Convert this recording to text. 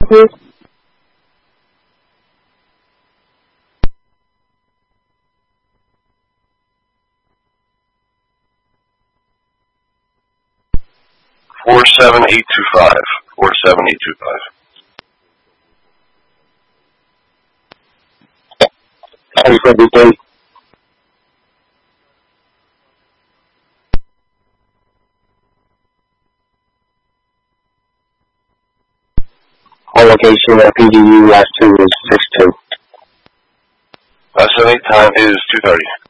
please? Four 47825. 47825. Thanks for the date. All location at PDU last two is 6-2. Estimate time is 2:30.